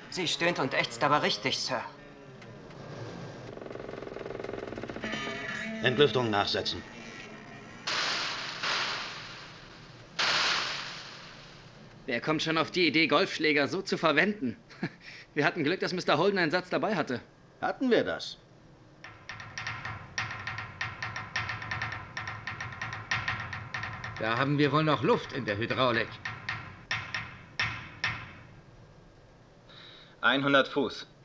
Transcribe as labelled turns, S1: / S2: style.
S1: Sie stöhnt und ächzt aber richtig, Sir.
S2: Entlüftung nachsetzen.
S3: Wer kommt schon auf die Idee, Golfschläger so zu verwenden? Wir hatten Glück, dass Mr. Holden einen Satz dabei hatte.
S2: Hatten wir das?
S4: Da haben wir wohl noch Luft in der Hydraulik.
S5: 100 Fuß.